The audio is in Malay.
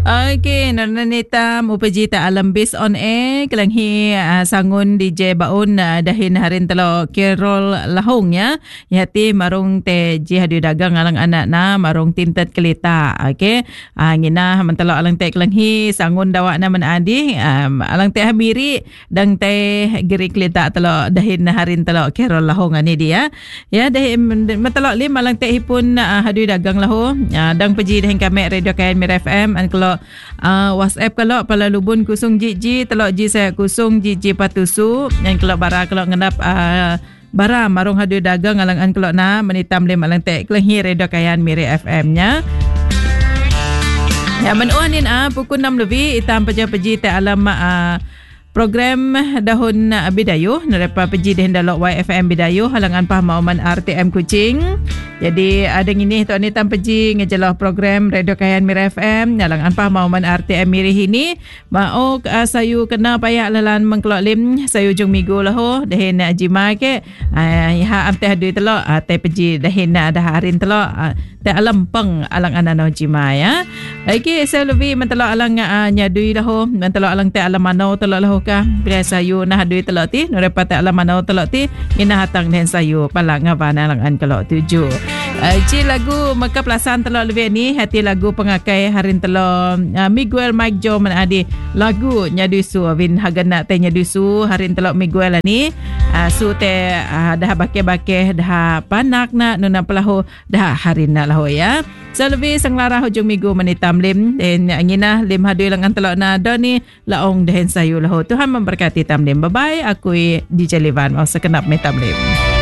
Okay, nananita mupaji ta alam based on kelanghi sangun DJ baun dahin harin telo Carol Lahong ya. Yati marung te ji hadu dagang alang anak na marung tintet kelita. Okay. Ngina mentelo alang te kelanghi sangun dawak na menadi alang te hamiri dang te geri kelita telo dahin harin telo Carol Lahong ani dia. Ya dahin mentelo lim alang te hipun hadu dagang lahu dang peji dahin kami Radio Kayan Mir FM an kalau WhatsApp kalau pala lubun kusung jiji telok ji saya kusung jiji patusu yang kalau bara kalau ngendap bara marung hadu dagang alang-an kalau na menitam lim alang tek kelehi Radio Kayan Miri FM nya. Ya menuanin pukul 6 lebih itam peji te alam program dahun Bidayu nerepa peji deh dalok YFM Bidayu halangan pahmauman RTM Kuching. Jadi ada ini tu ni tam peji ngejelah program Radio Kayan Mir FM halangan pahmauman RTM Miri ini mau sayu kena payah lalan mengkelok lim sayu jung minggu lah deh jima ke ha am teh duit telok teh peji deh ada harin telok teh alam peng alang anano jima ya. Lagi saya lebih mentelok alang nyadui lah mentelok alang teh alam manau telok lah ka bila sayu nah duit telok ti nerepa teh alam manau telok ti ina hatang den sayu palang ngapana alang an kelok 7. Ci lagu maka pelasan telok lebih ni hati lagu pengakai harin telok Miguel Mike Jo menadi lagu nyadui su win hagana teh nyadui su harin telok Miguel ni su teh dah bake-bake dah panak na nuna pelahu dah harin na lahu ya. Selebih senglara hujung minggu menitam lim dan ngina lim hadui lengan telok na doni laong dehen sayu lahu. Tuhan memberkati tam lim. Bye bye. Aku DJ Livan mau sekenap metam lim.